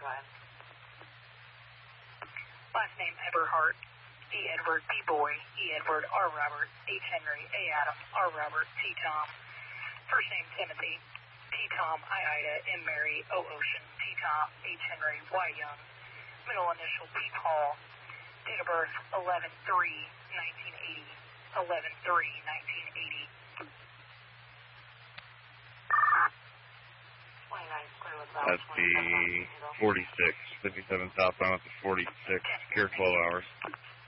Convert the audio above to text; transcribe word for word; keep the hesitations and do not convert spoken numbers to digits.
Go ahead. Last name Eberhart, E. Edward, B. Boy, E. Edward, R. Robert, H. Henry, A. Adam, R. Robert, T. Tom. First name Timothy, T. Tom, I. Ida, M. Mary, O. Ocean, T. Tom, H. Henry, Y. Young. Middle initial P. Paul. Date of birth eleven three nineteen eighty. eleven three nineteen eighty. That's the forty-six, fifty-seven southbound to forty-six, secure twelve hours.